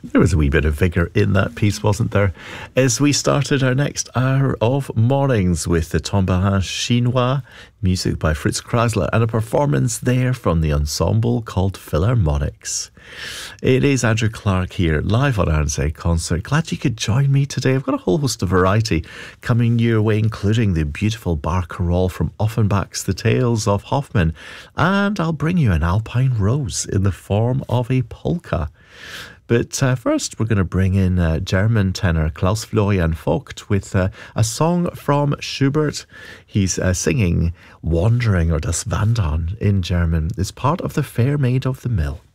There was a wee bit of vigour in that piece, wasn't there? As we started our next hour of mornings with the Tambourins Chinois, music by Fritz Kreisler, and a performance there from the ensemble called Philharmonics. It is Andrew Clark here, live on RNZ Concert. Glad you could join me today. I've got a whole host of variety coming your way, including the beautiful bar chorale from Offenbach's The Tales of Hoffmann, and I'll bring you an Alpine Rose in the form of a polka. But first, we're going to bring in German tenor Klaus Florian Vogt with a song from Schubert. He's singing Wandering, or Das Wandern in German. It's part of the Fair Maid of the Mill.